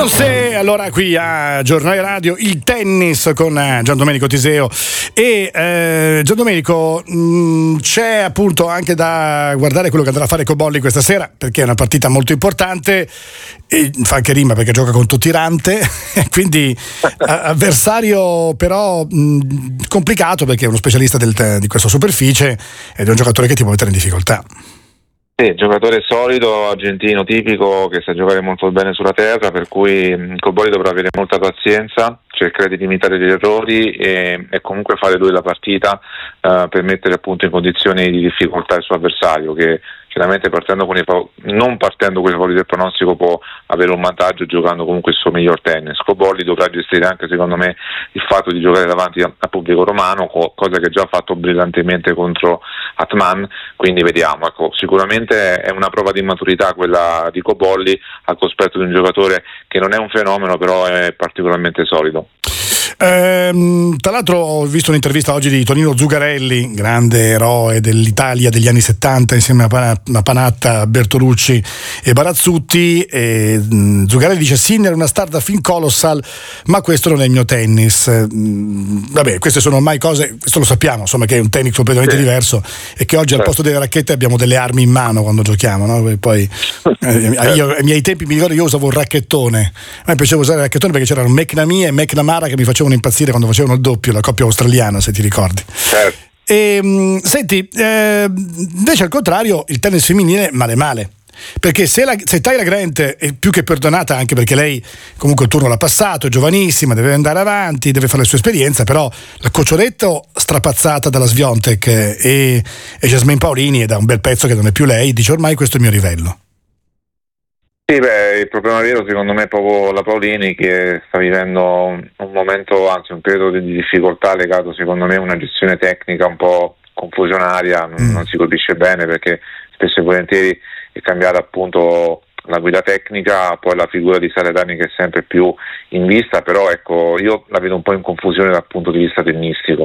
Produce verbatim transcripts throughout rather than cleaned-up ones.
Beyoncé, allora qui a Giornale Radio, il tennis con Gian Domenico Tiseo. E eh, Gian Domenico, mh, c'è appunto anche da guardare quello che andrà a fare Cobolli questa sera, perché è una partita molto importante e fa anche rima perché gioca con Tirante, quindi avversario però mh, complicato, perché è uno specialista del, di questa superficie ed è un giocatore che ti può mettere in difficoltà. Sì, giocatore solido, argentino tipico, che sa giocare molto bene sulla terra, per cui Cobolli dovrà avere molta pazienza, cercare di limitare gli errori e, e comunque fare lui la partita uh, per mettere appunto in condizioni di difficoltà il suo avversario, che chiaramente partendo con i non partendo con i favori del pronostico può avere un vantaggio giocando comunque il suo miglior tennis. Cobolli dovrà gestire anche secondo me il fatto di giocare davanti al pubblico romano, co- cosa che già ha fatto brillantemente contro Atman, quindi vediamo, ecco, sicuramente è una prova di maturità quella di Cobolli al cospetto di un giocatore che non è un fenomeno, però è particolarmente solido. Ehm, tra l'altro ho visto un'intervista oggi di Tonino Zugarelli, grande eroe dell'Italia degli anni settanta, insieme a, Pan- a Panatta, Bertolucci e Barazzutti, e mh, Zugarelli dice: Sinner è una star da film colossal, ma questo non è il mio tennis. Mh, vabbè, queste sono ormai cose, questo lo sappiamo, insomma, che è un tennis completamente sì. diverso, e che oggi certo. al posto delle racchette abbiamo delle armi in mano quando giochiamo, no? E poi eh, io, ai miei tempi mi ricordo, io usavo un racchettone, a me piaceva usare il racchettone perché c'erano McNamee e McNamara che mi facevano impazzire quando facevano il doppio, la coppia australiana, se ti ricordi. Certo. E, mh, senti, eh, invece al contrario il tennis femminile male male, perché se, la, se Tyra Grant è più che perdonata, anche perché lei comunque il turno l'ha passato, è giovanissima, deve andare avanti, deve fare la sua esperienza, però la Coccioletto strapazzata dalla Swiatek e, e Jasmine Paolini, è da un bel pezzo che non è più lei, dice ormai questo è il mio livello. Sì, beh, il problema vero secondo me è proprio la Paolini, che sta vivendo un momento, anzi un periodo di difficoltà legato secondo me a una gestione tecnica un po' confusionaria, non, mm. non si capisce bene, perché spesso e volentieri è cambiata appunto la guida tecnica, poi la figura di Salerani che è sempre più in vista, però ecco, io la vedo un po' in confusione dal punto di vista tennistico,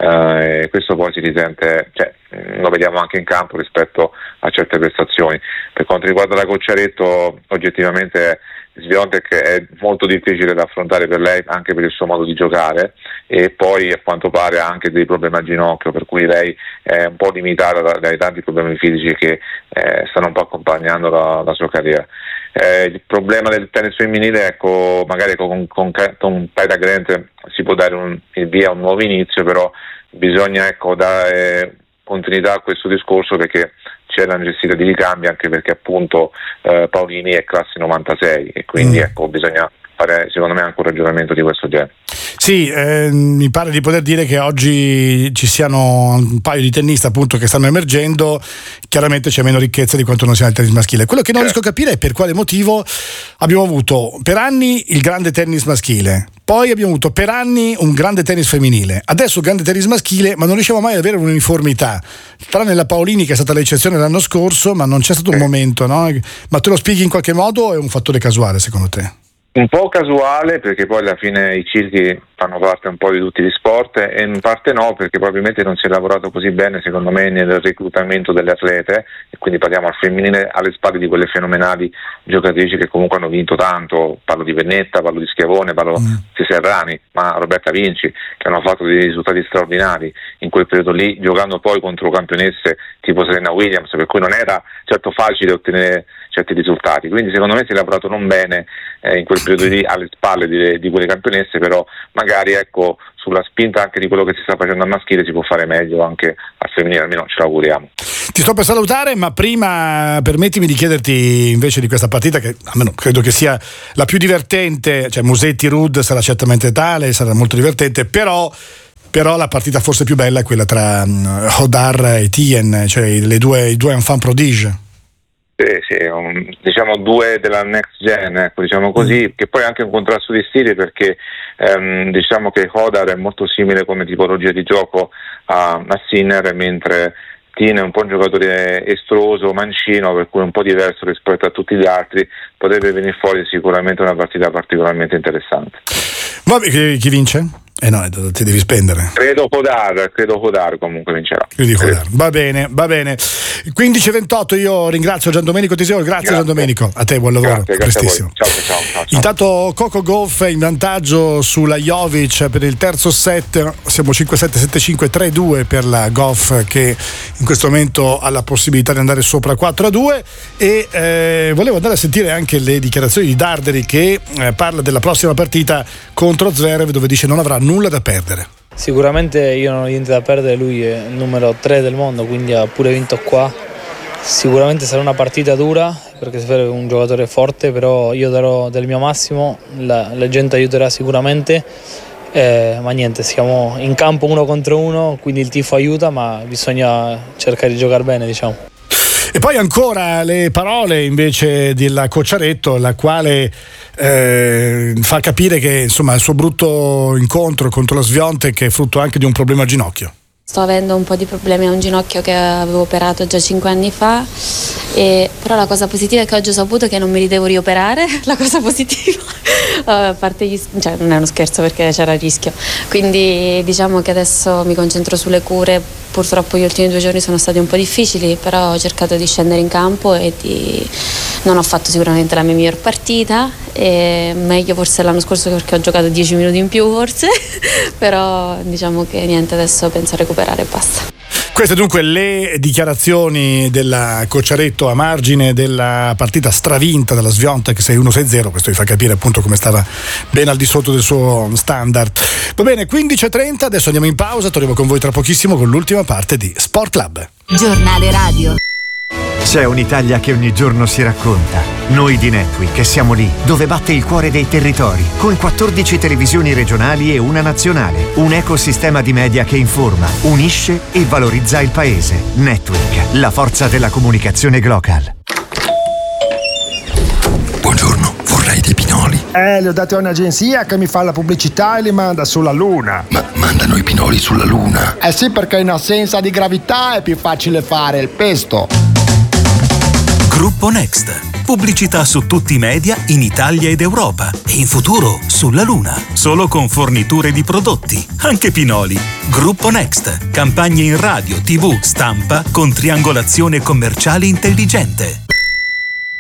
eh, e questo poi si risente, cioè lo vediamo anche in campo rispetto a certe prestazioni. Per quanto riguarda la Coccioletto, oggettivamente Swiatek è molto difficile da affrontare per lei, anche per il suo modo di giocare, e poi a quanto pare ha anche dei problemi al ginocchio, per cui lei è un po' limitata da, dai tanti problemi fisici che eh, stanno un po' accompagnando la, la sua carriera. Eh, il problema del tennis femminile, ecco, magari con, con, con Tyra Grant si può dare un, il via a un nuovo inizio, però bisogna ecco dare continuità a questo discorso, perché c'è la necessità di ricambi, anche perché appunto eh, Paolini è classe novantasei e quindi mm. ecco bisogna fare secondo me anche un ragionamento di questo genere. Sì, eh, mi pare di poter dire che oggi ci siano un paio di tennisti appunto che stanno emergendo, chiaramente c'è meno ricchezza di quanto non sia nel tennis maschile. Quello che non certo. riesco a capire è per quale motivo abbiamo avuto per anni il grande tennis maschile, poi abbiamo avuto per anni un grande tennis femminile, adesso il grande tennis maschile, ma non riusciamo mai ad avere un'uniformità, tranne la Paolini che è stata l'eccezione l'anno scorso, ma non c'è stato un momento, no? Ma te lo spieghi in qualche modo o è un fattore casuale secondo te? Un po' casuale, perché poi alla fine i circhi fanno parte un po' di tutti gli sport, e in parte no, perché probabilmente non si è lavorato così bene secondo me nel reclutamento delle atlete, e quindi parliamo al femminile alle spalle di quelle fenomenali giocatrici che comunque hanno vinto tanto, parlo di Vennetta, parlo di Schiavone, parlo mm. di Serrani, ma Roberta Vinci, che hanno fatto dei risultati straordinari in quel periodo lì, giocando poi contro campionesse tipo Serena Williams, per cui non era certo facile ottenere certi risultati, quindi secondo me si è lavorato non bene eh, in quel periodo lì alle spalle di, di quelle campionesse, però magari ecco sulla spinta anche di quello che si sta facendo al maschile si può fare meglio anche al femminile, almeno ce l'auguriamo. Ti sto per salutare, ma prima permettimi di chiederti invece di questa partita, che almeno credo che sia la più divertente, cioè Musetti-Rudd sarà certamente tale, sarà molto divertente, però però la partita forse più bella è quella tra um, Hodar e Tien, cioè le due, i due enfant prodige. Sì, sì, un, diciamo due della next gen, ecco, diciamo così, mm. che poi è anche un contrasto di stili, perché ehm, diciamo che Hodar è molto simile come tipologia di gioco a, a Sinner, mentre Tien è un po' un giocatore estroso, mancino, per cui è un po' diverso rispetto a tutti gli altri, potrebbe venire fuori sicuramente una partita particolarmente interessante. Vabbè, chi, chi vince? Eh no, ti devi spendere. Credo Hodar, credo Hodar comunque vincerà. Credi Hodar. Va bene, va bene. quindici e ventotto, io ringrazio Giandomenico Tiseo, grazie, grazie Giandomenico. A te buon lavoro. Grazie, prestissimo. Grazie ciao, ciao, ciao, ciao. Intanto Coco Gauff in vantaggio sulla Jovic per il terzo set. Siamo cinque sette sette cinque tre due per la Gauff, che in questo momento ha la possibilità di andare sopra quattro a due. E eh, volevo andare a sentire anche le dichiarazioni di Darderi, che eh, parla della prossima partita contro Zverev, dove dice non avrà nulla da perdere. Sicuramente io non ho niente da perdere, lui è il numero tre del mondo, quindi ha pure vinto qua. Sicuramente sarà una partita dura, perché Zverev è un giocatore forte, però io darò del mio massimo, la, la gente aiuterà sicuramente, eh, ma niente, siamo in campo uno contro uno, quindi il tifo aiuta, ma bisogna cercare di giocare bene, diciamo. E poi ancora le parole invece della Cocciaretto, la quale eh, fa capire che insomma il suo brutto incontro contro la Swiatek è frutto anche di un problema al ginocchio. Sto avendo un po' di problemi a un ginocchio che avevo operato già cinque anni fa, e, però la cosa positiva è che oggi ho saputo che non me li devo rioperare, la cosa positiva, a parte gli, cioè non è uno scherzo perché c'era il rischio, quindi diciamo che adesso mi concentro sulle cure. Purtroppo gli ultimi due giorni sono stati un po' difficili, però ho cercato di scendere in campo e di... non ho fatto sicuramente la mia miglior partita, e meglio forse l'anno scorso perché ho giocato dieci minuti in più forse, però diciamo che niente, adesso penso a recuperare e basta. Queste dunque le dichiarazioni della Cocciaretto a margine della partita stravinta dalla Swiatek sei uno sei zero. Questo vi fa capire appunto come stava ben al di sotto del suo standard. Va bene, quindici e trenta, adesso andiamo in pausa, torniamo con voi tra pochissimo con l'ultima parte di Sport Club. Giornale radio. C'è un'Italia che ogni giorno si racconta. Noi di Netweek che siamo lì, dove batte il cuore dei territori, con quattordici televisioni regionali e una nazionale. Un ecosistema di media che informa, unisce e valorizza il paese. Netweek, la forza della comunicazione global. Buongiorno, vorrei dei pinoli. Eh, li ho dati a un'agenzia che mi fa la pubblicità e li manda sulla Luna. Ma mandano i pinoli sulla Luna? Eh sì, perché in assenza di gravità è più facile fare il pesto. Gruppo Next. Pubblicità su tutti i media in Italia ed Europa e in futuro sulla Luna. Solo con forniture di prodotti, anche pinoli. Gruppo Next. Campagne in radio, tivù, stampa con triangolazione commerciale intelligente.